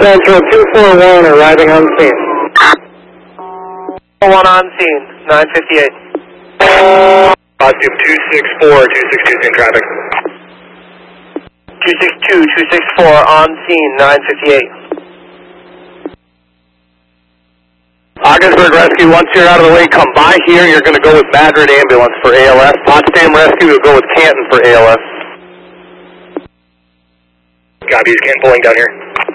Central 241 arriving on scene. 1 on scene, 958. Costume 264, 262 in traffic. 262, 264 on scene, 958. Ogdensburg Rescue, once you're out of the way, come by here. You're going to go with Madrid Ambulance for ALS. Potsdam Rescue will go with Canton for ALS. Copy, is Canton pulling down here?